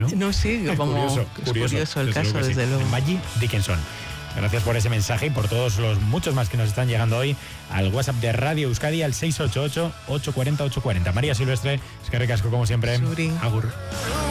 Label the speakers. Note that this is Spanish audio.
Speaker 1: ¿no?
Speaker 2: No, sí, como curioso el caso, desde luego.
Speaker 1: Maggie Dickinson. Gracias por ese mensaje y por todos los muchos más que nos están llegando hoy al WhatsApp de Radio Euskadi al 688-840-840. María Silvestre, es que recasco como siempre.
Speaker 2: Suri.
Speaker 1: Agur.